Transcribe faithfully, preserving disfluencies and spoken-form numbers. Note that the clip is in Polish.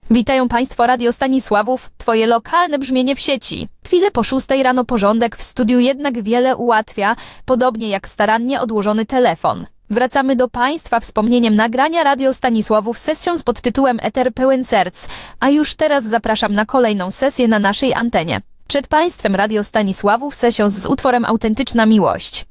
Witają Państwo Radio Stanisławów, Twoje lokalne brzmienie w sieci. Chwilę po szóstej rano porządek w studiu jednak wiele ułatwia, podobnie jak starannie odłożony telefon. Wracamy do Państwa wspomnieniem nagrania Radio Stanisławów sesją pod tytułem Eter pełen serc, a już teraz zapraszam na kolejną sesję na naszej antenie. Przed Państwem Radio Stanisławów sesją z utworem Autentyczna Miłość.